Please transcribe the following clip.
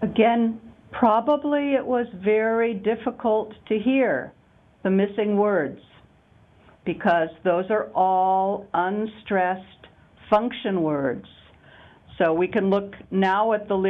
Again, probably it was very difficult to hear the missing words, because those are all unstressed function words. So we can look now at the